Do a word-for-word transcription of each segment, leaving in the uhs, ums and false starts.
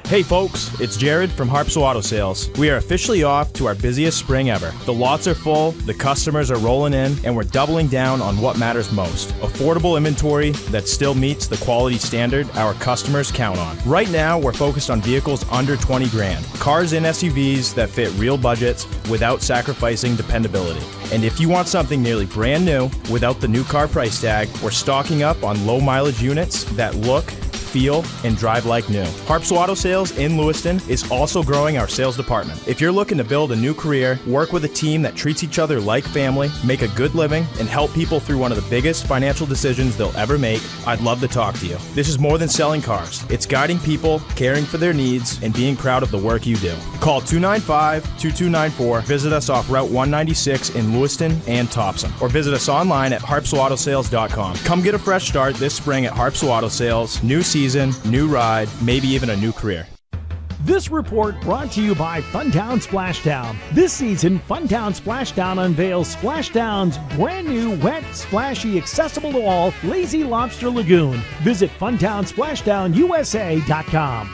Hey folks, it's Jared from Harpswell Auto Sales. We are officially off to our busiest spring ever. The lots are full, the customers are rolling in, and we're doubling down on what matters most. Affordable inventory that still meets the quality standard our customers count on. Right now, we're focused on vehicles under twenty grand. Cars and S U Vs that fit real budgets without sacrificing dependability. And if you want something nearly brand new without the new car price tag, we're stocking up on low mileage units that look, feel, and drive like new. Harpswell Auto Sales in Lewiston is also growing our sales department. If you're looking to build a new career, work with a team that treats each other like family, make a good living, and help people through one of the biggest financial decisions they'll ever make, I'd love to talk to you. This is more than selling cars. It's guiding people, caring for their needs, and being proud of the work you do. Call two nine five, two two nine four, visit us off Route one ninety-six in Lewiston and Thompson, or visit us online at harpswell auto sales dot com. Come get a fresh start this spring at Harpswell Auto Sales. New season. Season, new ride, maybe even a new career. This report brought to you by Funtown Splashdown. This season, Funtown Splashdown unveils Splashdown's brand new, wet, splashy, accessible to all Lazy Lobster Lagoon. Visit funtown splashdown u s a dot com.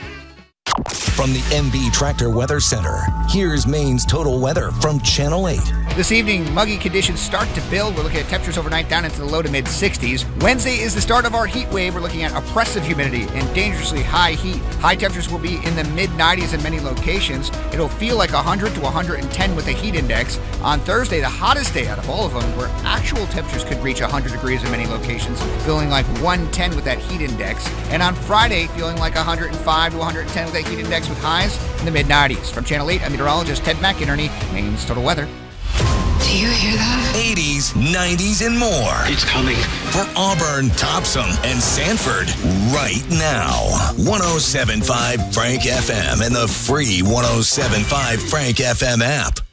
From the M B Tractor Weather Center, here's Maine's total weather from Channel eight. This evening, muggy conditions start to build. We're looking at temperatures overnight down into the low to mid sixties. Wednesday is the start of our heat wave. We're looking at oppressive humidity and dangerously high heat. High temperatures will be in the mid nineties in many locations. It'll feel like one hundred to one hundred ten with a heat index. On Thursday, the hottest day out of all of them, where actual temperatures could reach one hundred degrees in many locations, feeling like one ten with that heat index. And on Friday, feeling like one hundred five to one hundred ten with that heat index with highs in the mid nineties. From Channel eight, I'm meteorologist Ted McInerney, Maine's Total Weather. Do you hear that? eighties, nineties, and more. It's coming. For Auburn, Topsom, and Sanford, right now. one oh seven point five Frank F M and the free one oh seven point five Frank F M app.